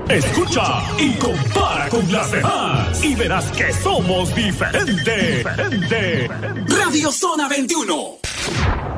Escucha y compara con las demás y verás que somos diferentes. Radio Zona 21.